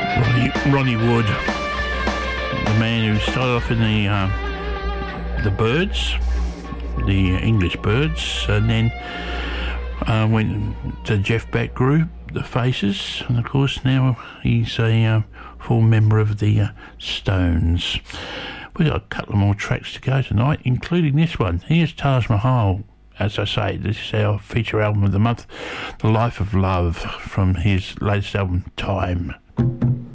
Ronnie Wood, the man who started off in the Byrds, the English Byrds, and then went to Jeff Beck Group, the Faces, and of course now he's a full member of the Stones. We've got a couple more tracks to go tonight, including this one. Here's Taj Mahal. As I say, this is our feature album of the month, The Life of Love, from his latest album, Time.